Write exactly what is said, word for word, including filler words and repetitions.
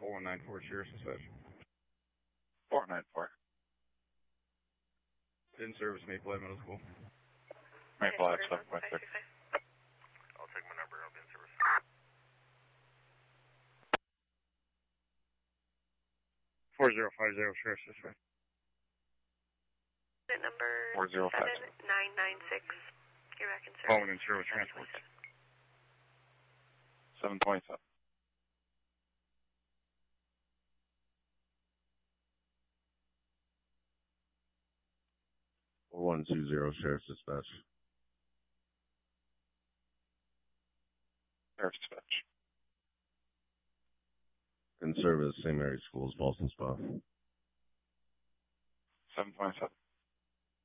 four one nine four, Sheriff's Dispatch. four nine four. In service, Maple Ave Middle School. Maple Ave, seven point six. I'll take my number. I'll be in service. four zero five zero, Sheriff's Dispatch. Number four zero five seven nine nine six. You're back in service. Calling in service transport. seven twenty-seven. four one two zero, Sheriff's Dispatch. Sheriff's Dispatch. In service, Saint Mary's Schools, Boston Spa. seven twenty-seven.